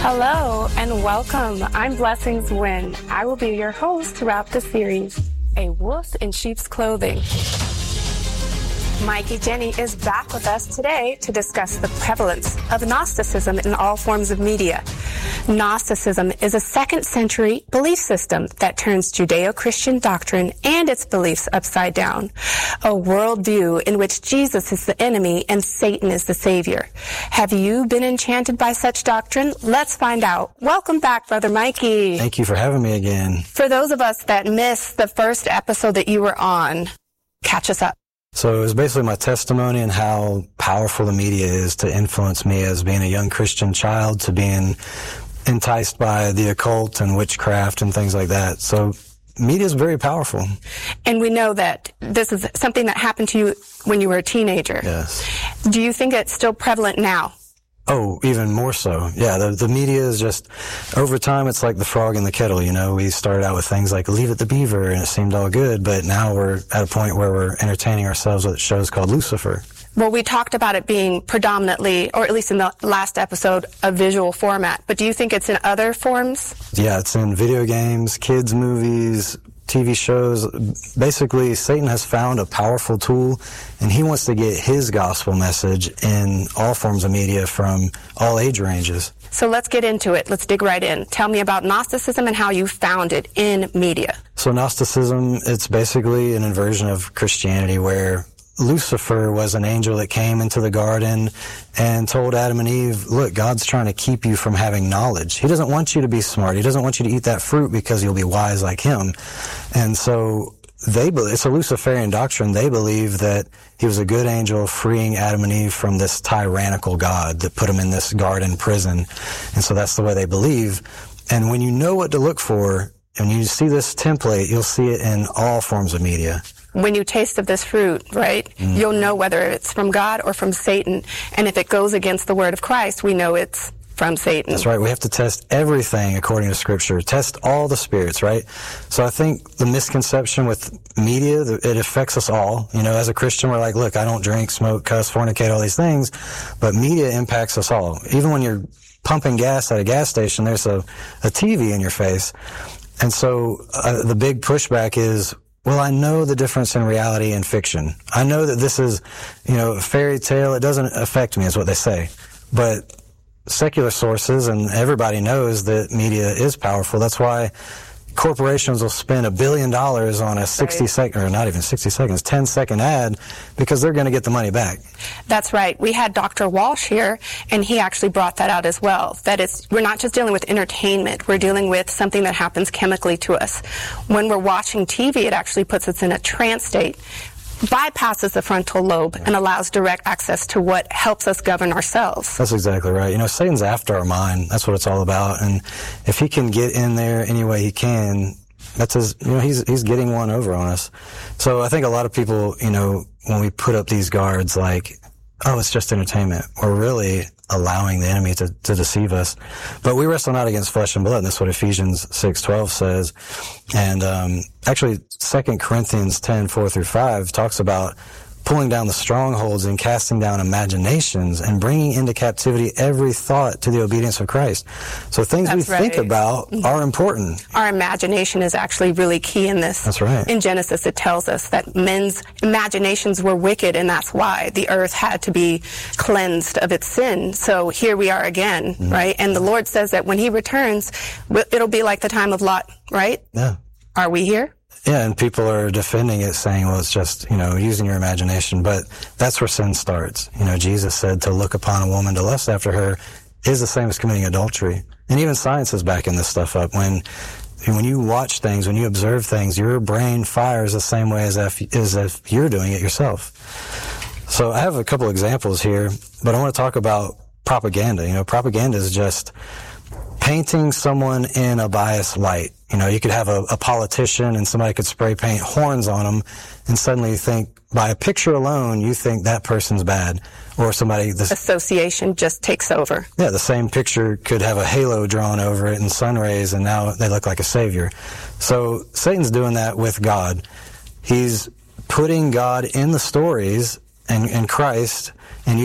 Hello and welcome. I'm Blessings Wynn. I will be your host throughout the series, A Wolf in Sheep's Clothing. Mikey Jenny is back with us today to discuss the prevalence of Gnosticism in all forms of media. Gnosticism is a 2nd century belief system that turns Judeo-Christian doctrine and its beliefs upside down. A worldview in which Jesus is the enemy and Satan is the savior. Have you been enchanted by such doctrine? Let's find out. Welcome back, Brother Mikey. Thank you for having me again. For those of us that missed the first episode that you were on, catch us up. So it was basically my testimony and how powerful the media is to influence me as being a young Christian child to being enticed by the occult and witchcraft and things like that. So media is very powerful. And we know that this is something that happened to you when you were a teenager. Yes. Do you think it's still prevalent now? Oh, even more so. Yeah, the media is just, over time, it's like the frog in the kettle, you know. We started out with things like Leave It to Beaver, and it seemed all good, but now we're at a point where we're entertaining ourselves with shows called Lucifer. Well, we talked about it being predominantly, or at least in the last episode, a visual format, but do you think it's in other forms? Yeah, it's in video games, kids' movies, TV shows. Basically, Satan has found a powerful tool, and he wants to get his gospel message in all forms of media from all age ranges. So let's get into it. Let's dig right in. Tell me about Gnosticism and how you found it in media. So Gnosticism, it's basically an inversion of Christianity where Lucifer was an angel that came into the garden and told Adam and Eve, look, God's trying to keep you from having knowledge. He doesn't want you to be smart. He doesn't want you to eat that fruit because you'll be wise like him. And so it's a Luciferian doctrine. They believe that he was a good angel freeing Adam and Eve from this tyrannical God that put them in this garden prison. And so that's the way they believe. And when you know what to look for and you see this template, you'll see it in all forms of media. When you taste of this fruit, right, you'll know whether it's from God or from Satan. And if it goes against the word of Christ, we know it's from Satan. That's right. We have to test everything according to Scripture. Test all the spirits, right? So I think the misconception with media, it affects us all. You know, as a Christian, we're like, look, I don't drink, smoke, cuss, fornicate, all these things. But media impacts us all. Even when you're pumping gas at a gas station, there's a TV in your face. And so the big pushback is, well, I know the difference in reality and fiction. I know that this is, you know, a fairy tale. It doesn't affect me, is what they say. But secular sources, and everybody knows that media is powerful. That's why corporations will spend $1 billion on a 60-second, or not even 60 seconds, 10-second ad, because they're going to get the money back. That's right. We had Dr. Walsh here, and he actually brought that out as well. That we're not just dealing with entertainment. We're dealing with something that happens chemically to us. When we're watching TV, it actually puts us in a trance state, bypasses the frontal lobe, and allows direct access to what helps us govern ourselves. That's exactly right. You know, Satan's after our mind. That's what it's all about. And if he can get in there any way he can, that's his, you know, he's getting one over on us. So I think a lot of people, you know, when we put up these guards like, oh, it's just entertainment, we're really allowing the enemy to deceive us. But we wrestle not against flesh and blood, and that's what Ephesians 6:12 says. And actually, 2 Corinthians 10:4-5 talks about pulling down the strongholds and casting down imaginations and bringing into captivity every thought to the obedience of Christ. So things we think about are important. Our imagination is actually really key in this. That's right. In Genesis, it tells us that men's imaginations were wicked, and that's why the earth had to be cleansed of its sin. So here we are again, right? And the Lord says that when he returns, it'll be like the time of Lot, right? Yeah. Are we here? Yeah, and people are defending it, saying, well, it's just, you know, using your imagination. But that's where sin starts. You know, Jesus said to look upon a woman to lust after her is the same as committing adultery. And even science is backing this stuff up. When you watch things, when you observe things, your brain fires the same way as if you're doing it yourself. So I have a couple examples here, but I want to talk about propaganda. You know, propaganda is just painting someone in a biased light. You know, you could have a politician and somebody could spray paint horns on them, and suddenly you think, by a picture alone, you think that person's bad. Or somebody... Association just takes over. Yeah, the same picture could have a halo drawn over it and sun rays, and now they look like a savior. So Satan's doing that with God. He's putting God in the stories and Christ